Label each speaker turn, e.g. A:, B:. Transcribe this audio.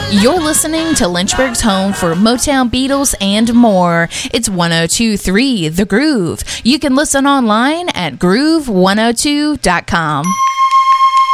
A: You're listening to Lynchburg's home for Motown, Beatles, and more. It's 102.3 The Groove. You can listen online at groove102.com.